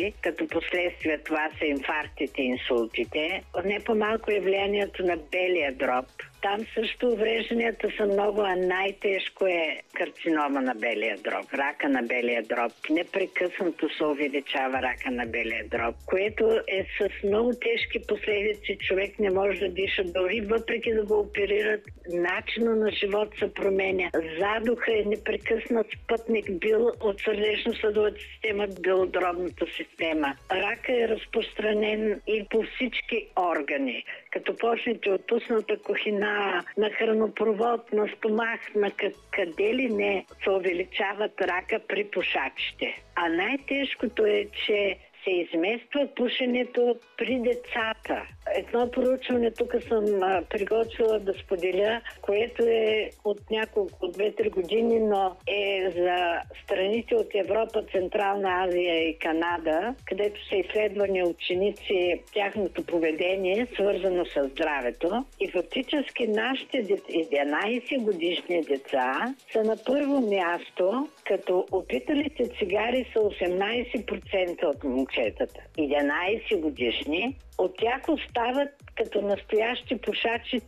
сърце, като последствие това са инфарктите, инсултите. Не по-малко е влиянието на белия дроб. Там също уврежданията са много, а най-тежко е карцинома на белия дроб, рака на белия дроб. Непрекъснато се увеличава рака на белия дроб, което е с много тежки последици. Човек не може да диша, дори въпреки да го оперират, начинът на живот се променя. Задуха е непрекъснат спътник бил от сърдечно-съдовата система, белодробната система. Рака е разпространен и по всички органи. Като почнете от устната кухина, на хранопровод, на стомах, на къде ли не се увеличават рака при пушачите. А най-тежкото е, че се измества пушенето при децата. Едно проучване тук съм приготвила да споделя, което е от 2-3 години, но е за страните от Европа, Централна Азия и Канада, където са изследвани ученици, тяхното поведение, свързано с здравето. И фактически нашите 11 годишни деца са на първо място, като опиталите цигари са 18% от момчетата. 11 годишни, от тях остават като настоящи пушачи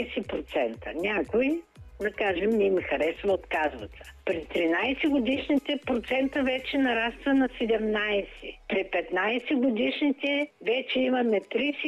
13%. Някои, да кажем, не им харесва, отказват се. При 13 годишните процента вече нараства на 17. При 15 годишните вече имаме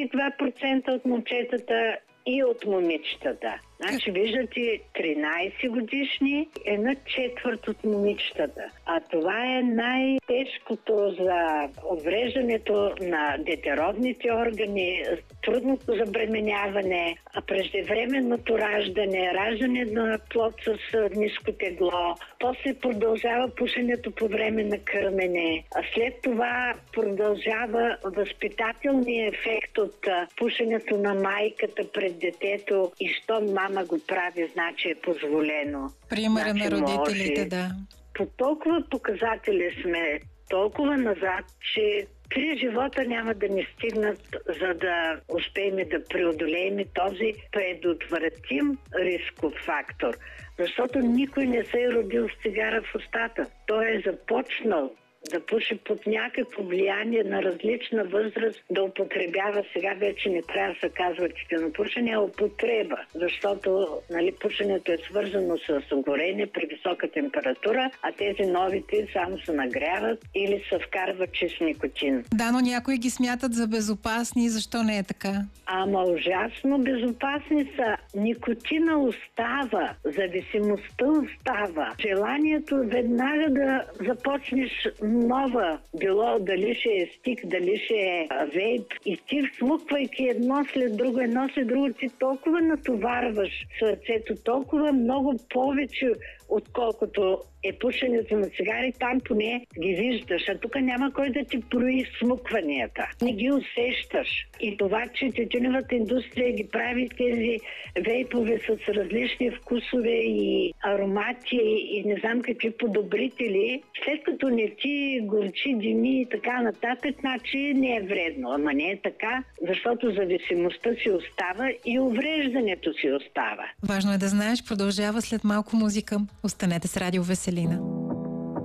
32% от момчетата и от момичетата. Значи, виждате, 13 годишни е на четвърт от момичетата. А това е най-тежкото за увреждането на детородните органи, трудното забременяване, преждевременното раждане, раждане на плод с ниско тегло. После продължава пушенето по време на кърмене. А след това продължава възпитателният ефект от пушенето на майката пред детето и що мама го прави, значи е позволено. Примера на родителите, да. По толкова показатели сме толкова назад, че 3 живота няма да ни стигнат, за да успеем да преодолеем този предотвратим рисков фактор. Защото никой не се е родил с цигара в устата. Той е започнал да пуши под някакво влияние на различна възраст, да употребява. Сега вече не трябва да се казва тютюнопушене, а употреба, защото пушенето е свързано с горене при висока температура, а тези новите само се нагряват или се вкарват чист никотин. Да, но някои ги смятат за безопасни. Защо не е така? Ама ужасно безопасни са. Никотина остава, зависимостта остава. Желанието веднага да започнеш нова, било дали ще е стик, дали ще е вейп, и ти всмуквайки едно след друго, ти толкова натоварваш сърцето, толкова много повече, отколкото е пушенето на цигари, там поне ги виждаш, а тук няма кой да ти брои смукванията. Не ги усещаш. И това, че тютюневата индустрия ги прави тези вейпове с различни вкусове и аромати и не знам какви подобрители, след като не ти горчи, дими и така нататък, значи не е вредно. Ама не е така, защото зависимостта си остава и увреждането си остава. Важно е да знаеш, продължава след малко музика. Останете с Радио Веселина.